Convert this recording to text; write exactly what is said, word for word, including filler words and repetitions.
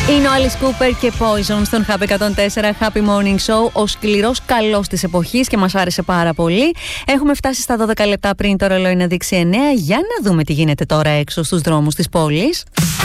Είναι ο Alice Cooper και Poison στον Happy εκατόν τέσσερα Happy Morning Show. Ο σκληρός καλός της εποχής και μας άρεσε πάρα πολύ. Έχουμε φτάσει στα δώδεκα λεπτά πριν το ρολόι να δείξει εννέα. Για να δούμε τι γίνεται τώρα έξω στους δρόμους της πόλης.